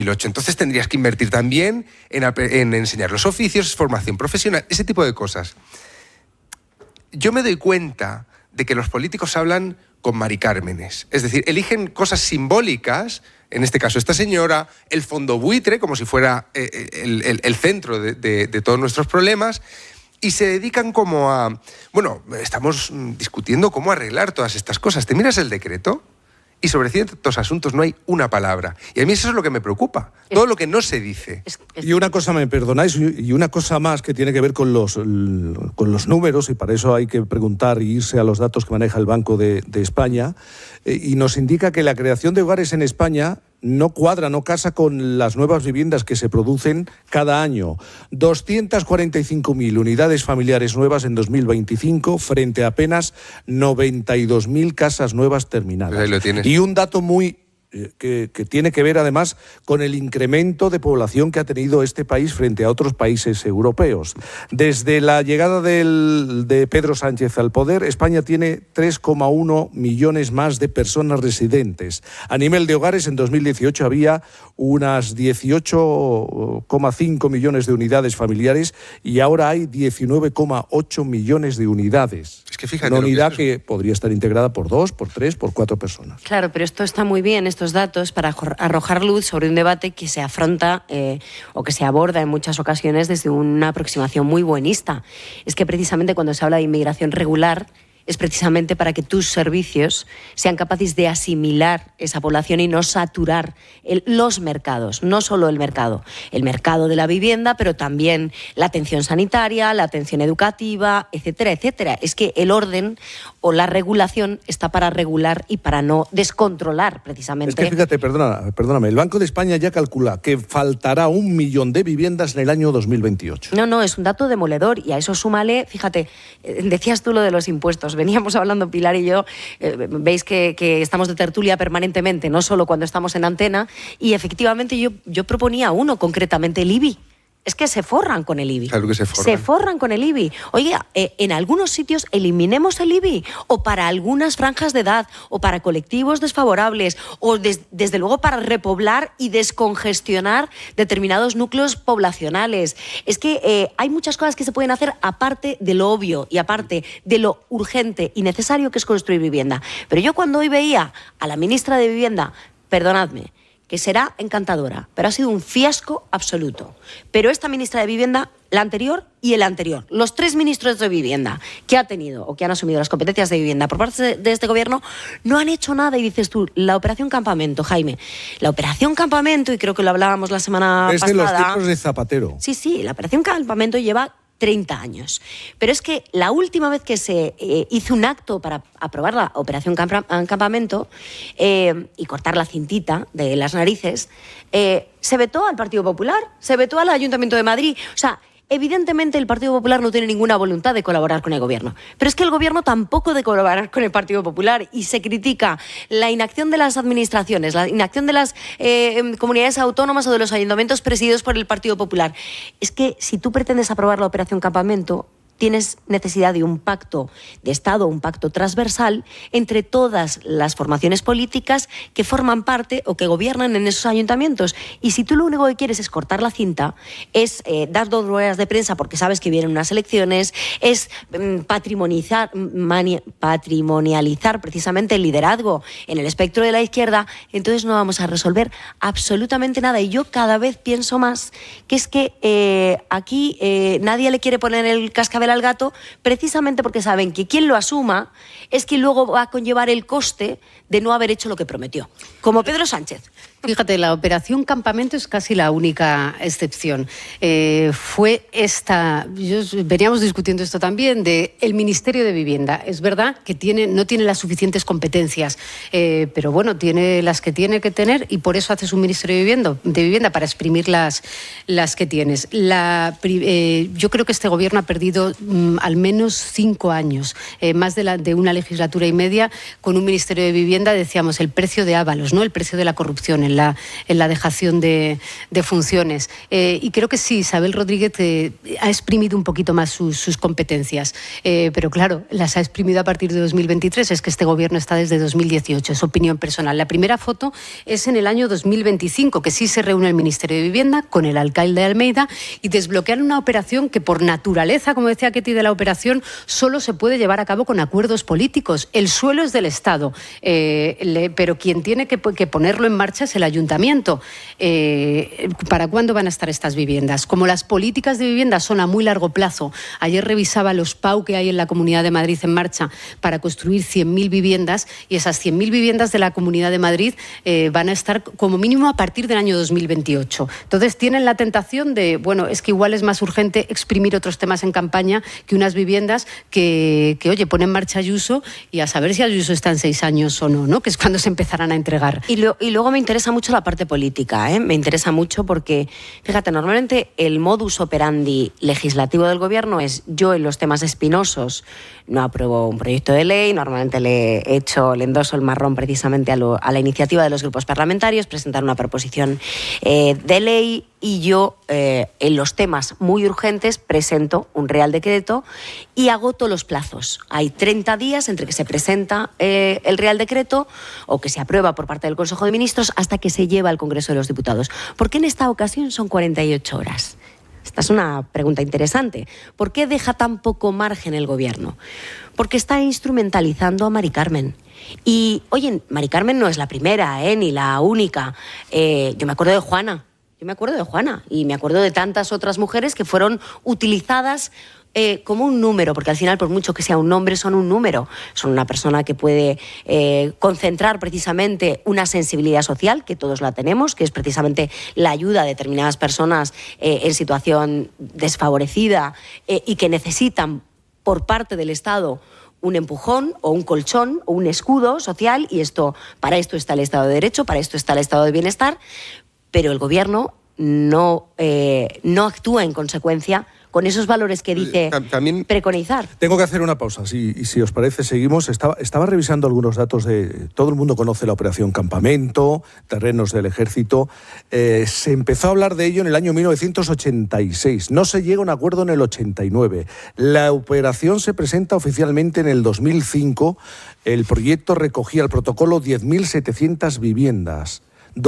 Entonces tendrías que invertir también en enseñar los oficios, formación profesional, ese tipo de cosas. Yo me doy cuenta de que los políticos hablan con Mari Cármenes. Es decir, eligen cosas simbólicas, en este caso esta señora, el fondo buitre, como si fuera el centro de todos nuestros problemas, y se dedican como a... Bueno, estamos discutiendo cómo arreglar todas estas cosas. ¿Te miras el decreto? Y sobre ciertos asuntos no hay una palabra. Y a mí eso es lo que me preocupa, todo lo que no se dice. Y una cosa, me perdonáis, y una cosa más que tiene que ver con los números, y para eso hay que preguntar y irse a los datos que maneja el Banco de España, y nos indica que la creación de hogares en España no cuadra, no casa con las nuevas viviendas que se producen cada año. 245.000 unidades familiares nuevas en 2025 frente a apenas 92.000 casas nuevas terminadas. Ahí lo tienes. Y un dato muy... Que tiene que ver además con el incremento de población que ha tenido este país frente a otros países europeos. Desde la llegada de Pedro Sánchez al poder, España tiene 3,1 millones más de personas residentes. A nivel de hogares, en 2018 había unas 18,5 millones de unidades familiares y ahora hay 19,8 millones de unidades. Es que fíjate, una unidad que podría estar integrada por 2, por 3, por 4 personas. Claro, pero esto está muy bien, estos datos, para arrojar luz sobre un debate que se afronta o que se aborda en muchas ocasiones desde una aproximación muy buenista. Es que precisamente cuando se habla de inmigración regular, es precisamente para que tus servicios sean capaces de asimilar esa población y no saturar los mercados, no solo el mercado de la vivienda, pero también la atención sanitaria, la atención educativa, etcétera, etcétera. Es que el orden o la regulación está para regular y para no descontrolar, precisamente. Es que fíjate, perdóname, el Banco de España ya calcula que faltará 1 millón de viviendas en el año 2028. No, es un dato demoledor, y a eso súmale, fíjate, decías tú lo de los impuestos. Veníamos hablando Pilar y yo, veis que estamos de tertulia permanentemente, no solo cuando estamos en antena, y efectivamente yo proponía uno, concretamente el IBI. Es que se forran con el IBI. Claro que se forran. Se forran con el IBI. Oiga, en algunos sitios eliminemos el IBI, o para algunas franjas de edad, o para colectivos desfavorables, o desde luego para repoblar y descongestionar determinados núcleos poblacionales. Es que hay muchas cosas que se pueden hacer aparte de lo obvio y aparte de lo urgente y necesario que es construir vivienda. Pero yo cuando hoy veía a la ministra de Vivienda, perdonadme, que será encantadora, pero ha sido un fiasco absoluto. Pero esta ministra de Vivienda, la anterior y el anterior, los 3 ministros de Vivienda que ha tenido o que han asumido las competencias de vivienda por parte de este gobierno, no han hecho nada. Y dices tú, la Operación Campamento, Jaime, la Operación Campamento, y creo que lo hablábamos la semana pasada... Es de los tiempos de Zapatero. Sí, la Operación Campamento lleva 30 años. Pero es que la última vez que se hizo un acto para aprobar la Operación Campamento y cortar la cintita de las narices, se vetó al Partido Popular, se vetó al Ayuntamiento de Madrid. O sea, evidentemente el Partido Popular no tiene ninguna voluntad de colaborar con el gobierno. Pero es que el gobierno tampoco de colaborar con el Partido Popular, y se critica la inacción de las administraciones, la inacción de las comunidades autónomas o de los ayuntamientos presididos por el Partido Popular. Es que si tú pretendes aprobar la Operación Campamento, tienes necesidad de un pacto de Estado, un pacto transversal entre todas las formaciones políticas que forman parte o que gobiernan en esos ayuntamientos. Y si tú lo único que quieres es cortar la cinta, es dar 2 ruedas de prensa porque sabes que vienen unas elecciones, es patrimonializar precisamente el liderazgo en el espectro de la izquierda, entonces no vamos a resolver absolutamente nada. Y yo cada vez pienso más que es que aquí nadie le quiere poner el cascabel al gato, precisamente porque saben que quien lo asuma es quien luego va a conllevar el coste de no haber hecho lo que prometió, como Pedro Sánchez. Fíjate, la Operación Campamento es casi la única excepción. Fue esta, veníamos discutiendo esto también, de el Ministerio de Vivienda. Es verdad que no tiene las suficientes competencias, pero bueno, tiene las que tiene que tener, y por eso haces un Ministerio de Vivienda para exprimir las que tienes. Yo creo que este gobierno ha perdido al menos 5 años, más de una legislatura y media, con un Ministerio de Vivienda, decíamos, el precio de Ábalos, ¿no? El precio de la corrupción. en la dejación de funciones. Y creo que sí, Isabel Rodríguez ha exprimido un poquito más sus competencias, pero claro, las ha exprimido a partir de 2023, es que este gobierno está desde 2018, es opinión personal. La primera foto es en el año 2025, que sí se reúne el Ministerio de Vivienda con el alcalde de Almeida y desbloquean una operación que por naturaleza, como decía Ketty, de la operación, solo se puede llevar a cabo con acuerdos políticos. El suelo es del Estado, pero quien tiene que ponerlo en marcha es el ayuntamiento. ¿Para cuándo van a estar estas viviendas? Como las políticas de vivienda son a muy largo plazo, ayer revisaba los PAU que hay en la Comunidad de Madrid en marcha para construir 100.000 viviendas, y esas 100.000 viviendas de la Comunidad de Madrid van a estar como mínimo a partir del año 2028. Entonces tienen la tentación de, bueno, es que igual es más urgente exprimir otros temas en campaña que unas viviendas que oye, pone en marcha Ayuso, y a saber si Ayuso está en 6 años o no, ¿no? Que es cuando se empezarán a entregar. Y luego me interesa mucho la parte política, ¿eh? Me interesa mucho porque, fíjate, normalmente el modus operandi legislativo del gobierno es: yo en los temas espinosos no apruebo un proyecto de ley, normalmente le endoso el marrón precisamente a la iniciativa de los grupos parlamentarios, presentar una proposición de ley, y yo en los temas muy urgentes presento un Real Decreto y agoto los plazos. Hay 30 días entre que se presenta el Real Decreto o que se aprueba por parte del Consejo de Ministros hasta que se lleva al Congreso de los Diputados. ¿Por qué en esta ocasión son 48 horas? Esta es una pregunta interesante. ¿Por qué deja tan poco margen el gobierno? Porque está instrumentalizando a Mari Carmen. Y, oye, Mari Carmen no es la primera, ni la única. Yo me acuerdo de Juana. Y me acuerdo de tantas otras mujeres que fueron utilizadas como un número, porque al final, por mucho que sea un nombre, son un número. Son una persona que puede concentrar precisamente una sensibilidad social, que todos la tenemos, que es precisamente la ayuda a determinadas personas en situación desfavorecida y que necesitan por parte del Estado un empujón o un colchón o un escudo social, y para esto está el Estado de Derecho, para esto está el Estado de Bienestar, pero el gobierno no actúa en consecuencia con esos valores que dice preconizar. Tengo que hacer una pausa, y si os parece seguimos. Estaba revisando algunos datos todo el mundo conoce la Operación Campamento, terrenos del Ejército. Se empezó a hablar de ello en el año 1986. No se llega a un acuerdo en el 89. La operación se presenta oficialmente en el 2005. El proyecto recogía el protocolo 10.700 viviendas.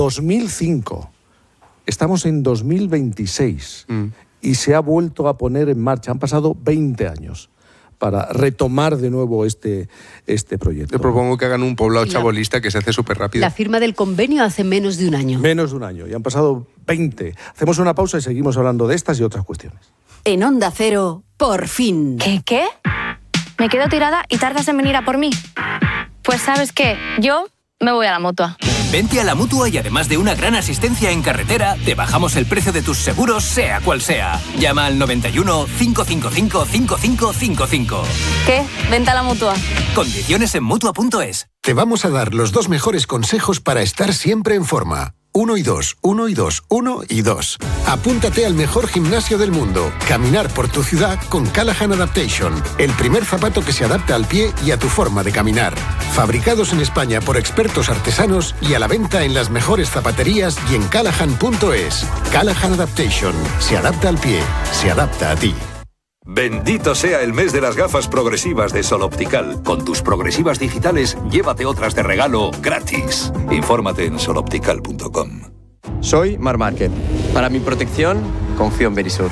2005. Estamos en 2026. Y se ha vuelto a poner en marcha. Han pasado 20 años para retomar de nuevo este proyecto. Te propongo que hagan un poblado chabolista que se hace súper rápido. La firma del convenio hace menos de un año. Menos de un año, y han pasado 20. Hacemos una pausa y seguimos hablando de estas y otras cuestiones. En Onda Cero, por fin. ¿Qué? ¿Me quedo tirada y tardas en venir a por mí? Pues ¿sabes qué? Yo me voy a la Mutua. Vente a la Mutua y además de una gran asistencia en carretera, te bajamos el precio de tus seguros, sea cual sea. Llama al 91 555 5555. ¿Qué? Vente a la Mutua. Condiciones en Mutua.es. Te vamos a dar los 2 mejores consejos para estar siempre en forma. 1 y 2, 1 y 2, 1 y 2. Apúntate al mejor gimnasio del mundo. Caminar por tu ciudad con Callahan Adaptation. El primer zapato que se adapta al pie y a tu forma de caminar. Fabricados en España por expertos artesanos y a la venta en las mejores zapaterías y en Callahan.es. Callahan Adaptation. Se adapta al pie. Se adapta a ti. Bendito sea el mes de las gafas progresivas de Sol Optical. Con tus progresivas digitales, llévate otras de regalo gratis. Infórmate en soloptical.com. Soy Mar Márquez. Para mi protección, confío en Verisur.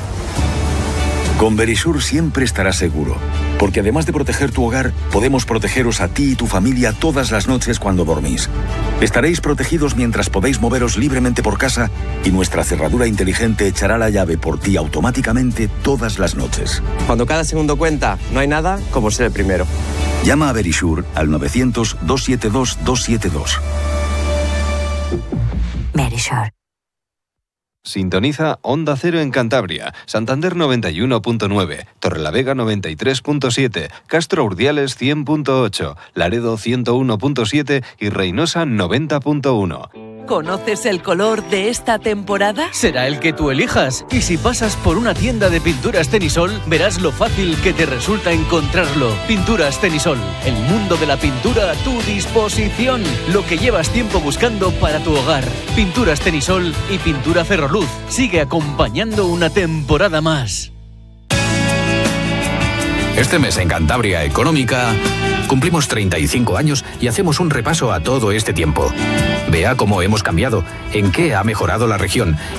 Con Verisur siempre estarás seguro, porque además de proteger tu hogar, podemos protegeros a ti y tu familia todas las noches cuando dormís. Estaréis protegidos mientras podéis moveros libremente por casa y nuestra cerradura inteligente echará la llave por ti automáticamente todas las noches. Cuando cada segundo cuenta, no hay nada como ser el primero. Llama a Verisur al 900-272-272. Verisur. Sintoniza Onda Cero en Cantabria, Santander 91.9, Torrelavega 93.7, Castro Urdiales 100.8, Laredo 101.7 y Reynosa 90.1. ¿Conoces el color de esta temporada? Será el que tú elijas. Y si pasas por una tienda de pinturas Tenisol, verás lo fácil que te resulta encontrarlo. Pinturas Tenisol. El mundo de la pintura a tu disposición. Lo que llevas tiempo buscando para tu hogar. Pinturas Tenisol y Pintura Ferroluz. Sigue acompañando una temporada más. Este mes en Cantabria Económica cumplimos 35 años y hacemos un repaso a todo este tiempo. Vea cómo hemos cambiado, en qué ha mejorado la región